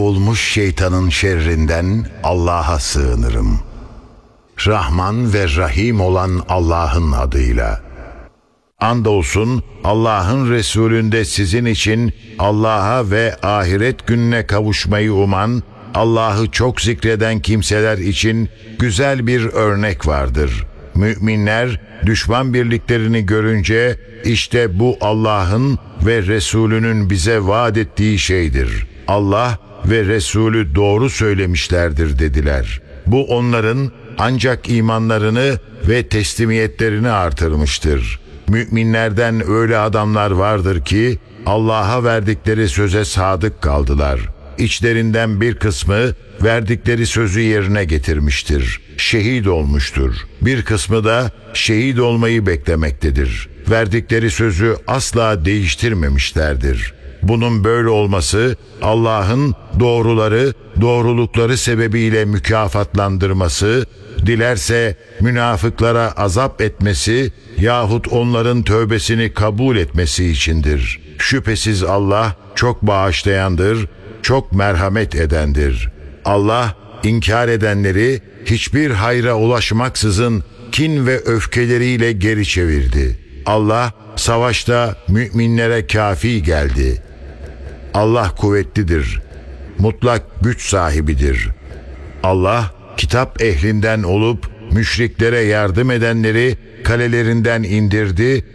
kovulmuş şeytanın şerrinden Allah'a sığınırım. Rahman ve Rahim olan Allah'ın adıyla. Andolsun Allah'ın Resulünde sizin için Allah'a ve ahiret gününe kavuşmayı uman, Allah'ı çok zikreden kimseler için güzel bir örnek vardır. Müminler düşman birliklerini görünce işte bu Allah'ın ve Resulünün bize vaat ettiği şeydir. Allah ve Resulü doğru söylemişlerdir dediler. Bu onların ancak imanlarını ve teslimiyetlerini artırmıştır. Müminlerden öyle adamlar vardır ki Allah'a verdikleri söze sadık kaldılar. İçlerinden bir kısmı verdikleri sözü yerine getirmiştir. Şehit olmuştur. Bir kısmı da şehit olmayı beklemektedir. Verdikleri sözü asla değiştirmemişlerdir. Bunun böyle olması Allah'ın doğruları, doğrulukları sebebiyle mükafatlandırması, dilerse münafıklara azap etmesi yahut onların tövbesini kabul etmesi içindir. Şüphesiz Allah çok bağışlayandır, çok merhamet edendir. Allah inkar edenleri hiçbir hayra ulaşmaksızın kin ve öfkeleriyle geri çevirdi. Allah savaşta müminlere kafi geldi. Allah kuvvetlidir, mutlak güç sahibidir. Allah kitap ehlinden olup müşriklere yardım edenleri kalelerinden indirdi